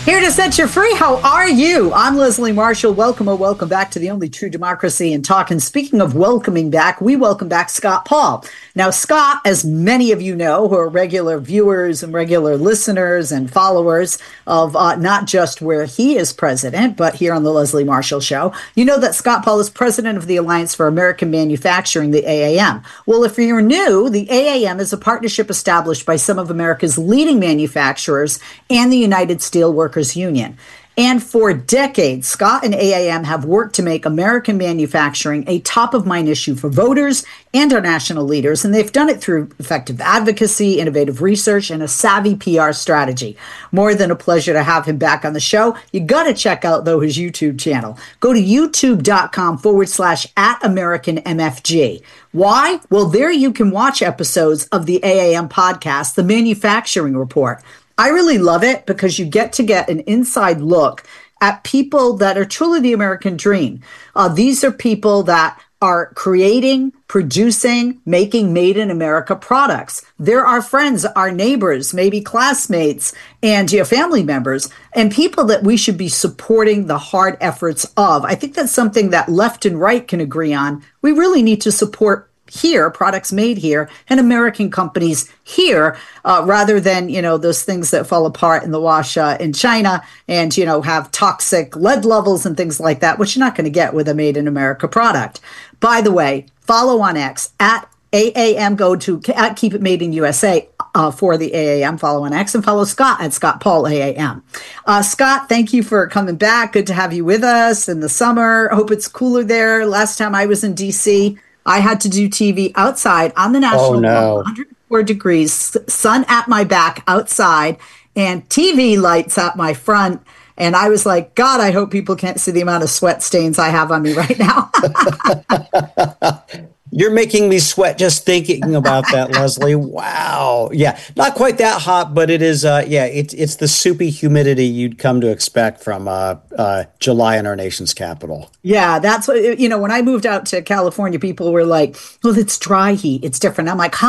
Here to set you free. How are you? I'm Leslie Marshall. Welcome back to the only true democracy in talk. And speaking of welcoming back, we welcome back Scott Paul. Now, Scott, as many of you know, who are regular viewers and regular listeners and followers of not just where he is president, but here on the Leslie Marshall Show, you know that Scott Paul is president of the Alliance for American Manufacturing, the AAM. Well, if you're new, the AAM is a partnership established by some of America's leading manufacturers and the United Steelworkers Union. And for decades, Scott and AAM have worked to make American manufacturing a top-of-mind issue for voters and our national leaders, and they've done it through effective advocacy, innovative research, and a savvy PR strategy. More than a pleasure to have him back on the show. You got to check out, though, his YouTube channel. Go to youtube.com/@AmericanMFG. Why? Well, there you can watch episodes of the AAM podcast, The Manufacturing Report. I really love it because you get an inside look at people that are truly the American dream. These are people that are creating, producing, making made in America products. They're our friends, our neighbors, maybe classmates, and family members, and people that we should be supporting the hard efforts of. I think that's something that left and right can agree on. We really need to support here, products made here, and American companies here, rather than, those things that fall apart in the wash in China and, have toxic lead levels and things like that, which you're not going to get with a made in America product. By the way, follow on X at AAM, go to at Keep It Made in USA for the AAM, follow on X, and follow Scott at Scott Paul AAM. Scott, thank you for coming back. Good to have you with us in the summer. Hope it's cooler there. Last time I was in DC, I had to do TV outside on the national 104 degrees, sun at my back outside, and TV lights at my front. And I was like, God, I hope people can't see the amount of sweat stains I have on me right now. You're making me sweat just thinking about that, Leslie. Wow. Yeah. Not quite that hot, but it is, it's the soupy humidity you'd come to expect from July in our nation's capital. Yeah, that's what, when I moved out to California, people were like, well, it's dry heat. It's different. I'm like,